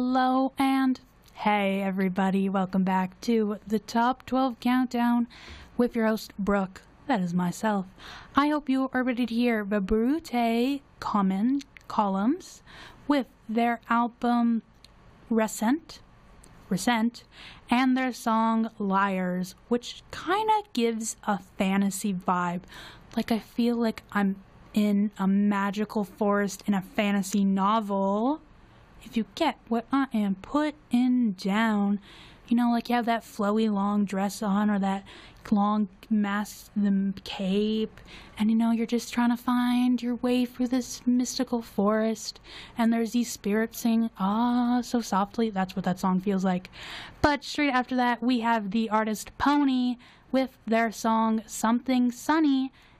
Hello and hey everybody, welcome back to the Top 12 Countdown with your host Brooke, that is myself. I hope you are ready to hear the Brute Columns with their album Recent and their song Liars, which kinda gives a fantasy vibe. Like I feel like I'm in a magical forest in a fantasy novel. If you get what I am putting down, you know, like you have that flowy long dress on or that long mask, the cape, and you know, you're just trying to find your way through this mystical forest, and there's these spirits singing, so softly. That's what that song feels like. But straight after that, we have the artist Pony with their song Something Sunny,